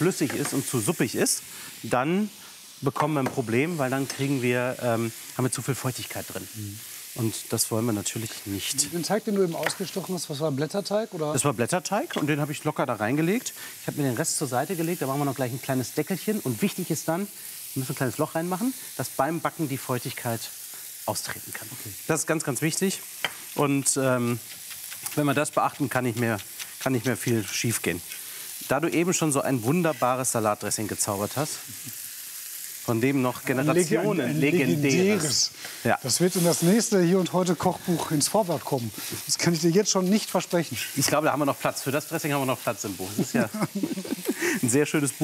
flüssig ist und zu suppig ist, dann bekommen wir ein Problem, weil dann haben wir zu viel Feuchtigkeit drin. Und das wollen wir natürlich nicht. Den Teig, den du eben ausgestochen hast, was war Blätterteig? Oder? Das war Blätterteig und den habe ich locker da reingelegt. Ich habe mir den Rest zur Seite gelegt, da machen wir noch gleich ein kleines Deckelchen. Und wichtig ist dann, wir müssen ein kleines Loch reinmachen, dass beim Backen die Feuchtigkeit austreten kann. Okay. Das ist ganz, ganz wichtig. Und wenn wir das beachten, kann nicht mehr viel schief gehen. Da du eben schon so ein wunderbares Salatdressing gezaubert hast, von dem noch Generationen ein legendäres. Ja. Das wird in das nächste Hier und Heute Kochbuch ins Vorwort kommen. Das kann ich dir jetzt schon nicht versprechen. Ich glaube, da haben wir noch Platz. Für das Dressing haben wir noch Platz im Buch. Das ist ja ein sehr schönes Buch.